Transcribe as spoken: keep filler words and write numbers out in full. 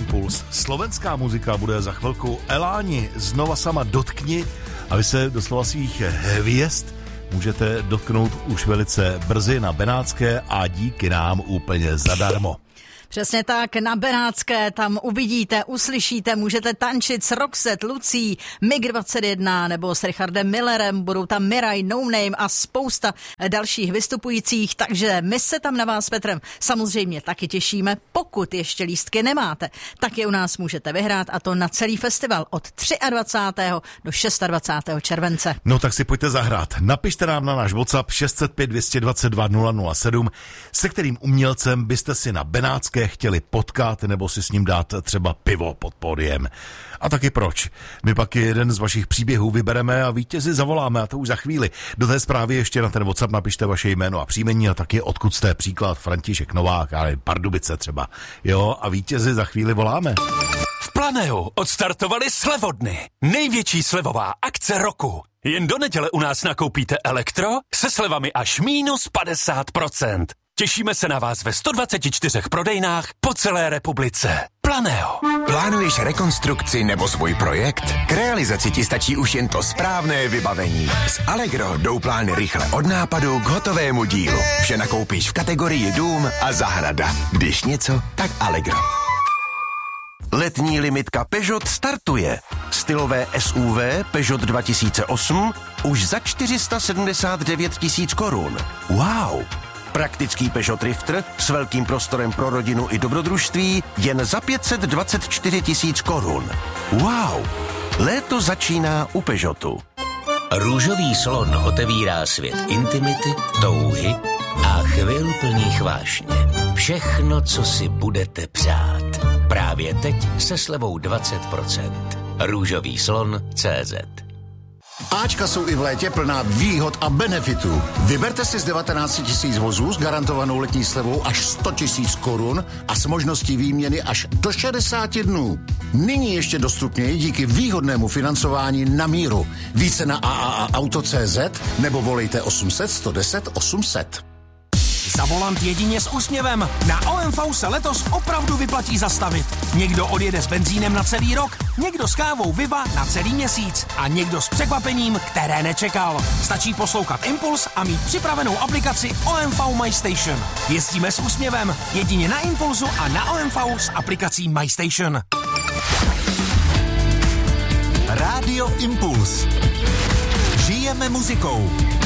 Impuls. Slovenská muzika bude za chvilku. Eláni, znova sama dotkni a vy se doslova svých hvězd můžete dotknout už velice brzy na Benátské a díky nám úplně zadarmo. Přesně tak, na Benátské tam uvidíte, uslyšíte, můžete tančit s Roxette, Lucí, mig dvacet jedna nebo s Richardem Millerem, budou tam Miraj, No Name a spousta dalších vystupujících, takže my se tam na vás s Petrem samozřejmě taky těšíme. Pokud ještě lístky nemáte, tak je u nás můžete vyhrát, a to na celý festival od dvacátého třetího do dvacátého šestého července. No tak si pojďte zahrát. Napište nám na náš WhatsApp šest set pět dvě stě dvacet dva nula nula sedm, se kterým umělcem byste si na Benátské chtěli potkat nebo si s ním dát třeba pivo pod pódiem. A taky proč? My pak jeden z vašich příběhů vybereme a vítězi zavoláme, a to už za chvíli. Do té zprávy ještě na ten WhatsApp napište vaše jméno a příjmení a taky odkud jste, příklad František Novák, ale Pardubice třeba. Jo, a vítězi za chvíli voláme. V Planeu odstartovali slevodny. Největší slevová akce roku. Jen do neděle u nás nakoupíte elektro se slevami až minus padesát procent. Těšíme se na vás ve sto dvacet čtyři prodejnách po celé republice. Planeo. Plánuješ rekonstrukci nebo svůj projekt? K realizaci ti stačí už jen to správné vybavení. S Allegro jdou plány rychle od nápadu k hotovému dílu. Vše nakoupíš v kategorii dům a zahrada. Když něco, tak Allegro. Letní limitka Peugeot startuje. Stylové S U V Peugeot dva tisíce osm už za čtyři sta sedmdesát devět tisíc korun. Wow! Praktický Peugeot Drifter s velkým prostorem pro rodinu i dobrodružství jen za pět set dvacet čtyři tisíc korun. Wow! Léto začíná u Peugeotu. Růžový slon otevírá svět intimity, touhy a chvil plných vášně. Všechno, co si budete přát. Právě teď se slevou dvacet procent. Růžový slon tečka cé zet. Ačka jsou i v létě plná výhod a benefitů. Vyberte si z devatenáct tisíc vozů s garantovanou letní slevou až sto tisíc korun a s možností výměny až do šedesáti dnů. Nyní ještě dostupněji díky výhodnému financování na míru. Více na a a a auto tečka cé zet nebo volejte osm set sto deset osm set. Za volant jedině s úsměvem. Na O M V se letos opravdu vyplatí zastavit. Někdo odjede s benzínem na celý rok, někdo s kávou Viva na celý měsíc a někdo s překvapením, které nečekal. Stačí poslouchat Impuls a mít připravenou aplikaci O M V My Station. Jezdíme s úsměvem jedině na Impulsu a na O M V s aplikací My Station. Rádio Impuls. Žijeme muzikou.